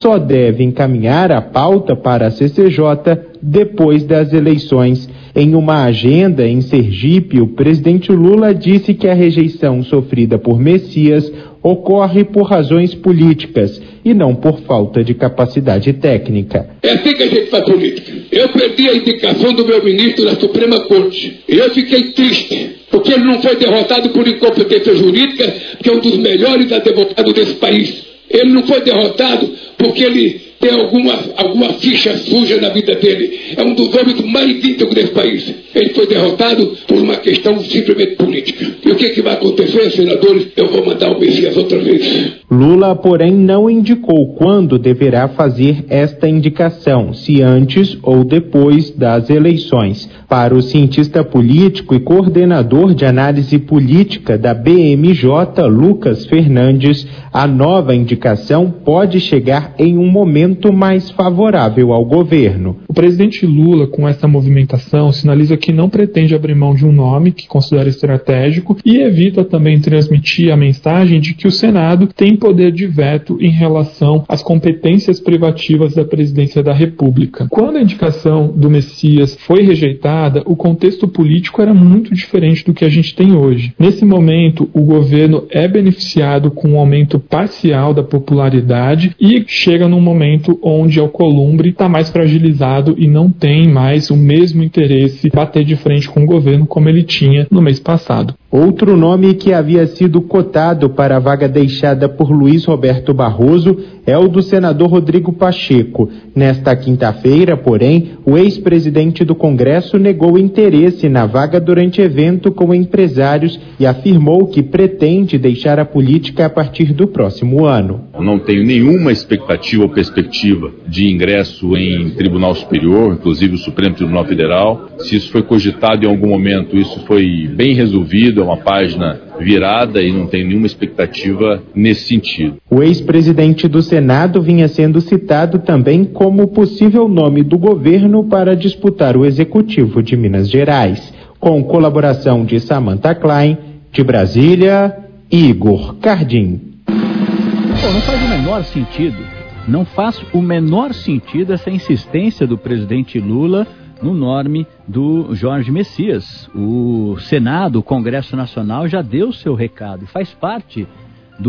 só deve encaminhar a pauta para a CCJ depois das eleições. Em uma agenda em Sergipe, o presidente Lula disse que a rejeição sofrida por Messias ocorre por razões políticas e não por falta de capacidade técnica. É assim que a gente faz política. Eu perdi a indicação do meu ministro da Suprema Corte. E eu fiquei triste, porque ele não foi derrotado por incompetência jurídica, que é um dos melhores advogados desse país. Ele não foi derrotado porque ele tem alguma ficha suja na vida dele. É um dos homens mais íntegros desse país. Ele foi derrotado por uma questão simplesmente política. E o que vai acontecer, senadores? Eu vou mandar o Messias outra vez. Lula, porém, não indicou quando deverá fazer esta indicação, se antes ou depois das eleições. Para o cientista político e coordenador de análise política da BMJ, Lucas Fernandes, a nova indicação pode chegar em um momento mais favorável ao governo. O presidente Lula, com essa movimentação, sinaliza que não pretende abrir mão de um nome que considera estratégico e evita também transmitir a mensagem de que o Senado tem poder de veto em relação às competências privativas da presidência da República. Quando a indicação do Messias foi rejeitada, o contexto político era muito diferente do que a gente tem hoje. Nesse momento, o governo é beneficiado com um aumento parcial da popularidade e chega num momento onde Alcolumbre está mais fragilizado e não tem mais o mesmo interesse em bater de frente com o governo como ele tinha no mês passado. Outro nome que havia sido cotado para a vaga deixada por Luiz Roberto Barroso é o do senador Rodrigo Pacheco. Nesta quinta-feira, porém, o ex-presidente do Congresso negou interesse na vaga durante evento com empresários e afirmou que pretende deixar a política a partir do próximo ano. Não tenho nenhuma expectativa ou perspectiva de ingresso em Tribunal Superior, inclusive o Supremo Tribunal Federal. Se isso foi cogitado em algum momento, isso foi bem resolvido, é uma página virada e não tem nenhuma expectativa nesse sentido. O ex-presidente do Senado vinha sendo citado também como possível nome do governo para disputar o executivo de Minas Gerais. Com colaboração de Samantha Klein, de Brasília, Igor Cardim. Não faz o menor sentido. Não faz o menor sentido essa insistência do presidente Lula no nome do Jorge Messias. O Senado, o Congresso Nacional já deu seu recado e faz parte de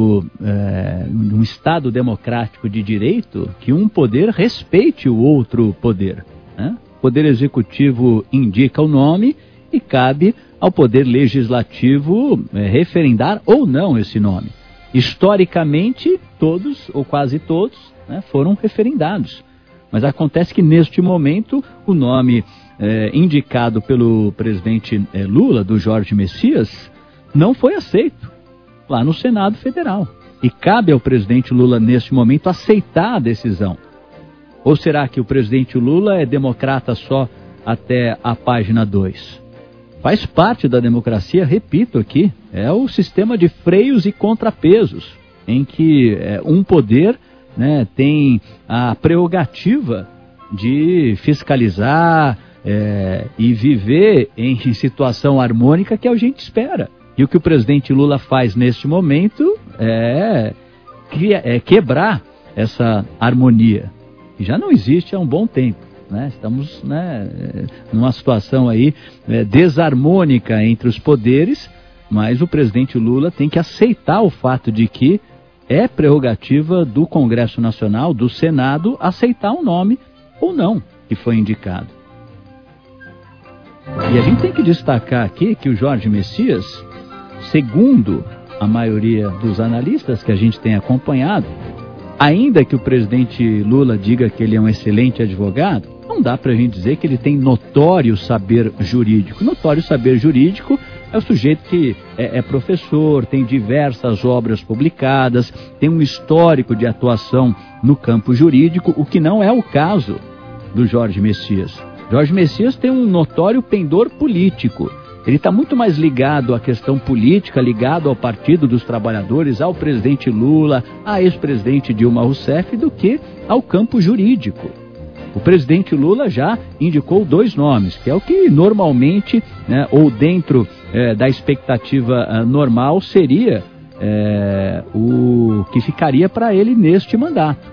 um Estado democrático de direito que um poder respeite o outro poder, né? O Poder Executivo indica o nome e cabe ao Poder Legislativo referendar ou não esse nome. Historicamente, todos ou quase todos, né, foram referendados. Mas acontece que neste momento o nome indicado pelo presidente Lula, do Jorge Messias, não foi aceito lá no Senado Federal. E cabe ao presidente Lula neste momento aceitar a decisão. Ou será que o presidente Lula é democrata só até a página 2? Faz parte da democracia, repito aqui, é o sistema de freios e contrapesos, em que um poder, né, tem a prerrogativa de fiscalizar e viver em situação harmônica que a gente espera. E o que o presidente Lula faz neste momento é quebrar essa harmonia, que já não existe há um bom tempo, né? Estamos, né, numa situação aí desarmônica entre os poderes, mas o presidente Lula tem que aceitar o fato de que é prerrogativa do Congresso Nacional, do Senado, aceitar um nome ou não que foi indicado. E a gente tem que destacar aqui que o Jorge Messias, segundo a maioria dos analistas que a gente tem acompanhado, ainda que o presidente Lula diga que ele é um excelente advogado, não dá para a gente dizer que ele tem notório saber jurídico. Notório saber jurídico é o sujeito que é professor, tem diversas obras publicadas, tem um histórico de atuação no campo jurídico, o que não é o caso do Jorge Messias. Jorge Messias tem um notório pendor político. Ele está muito mais ligado à questão política, ligado ao Partido dos Trabalhadores, ao presidente Lula, à ex-presidente Dilma Rousseff, do que ao campo jurídico. O presidente Lula já indicou 2 nomes, que é o que normalmente, né, ou dentro da expectativa normal, seria o que ficaria para ele neste mandato.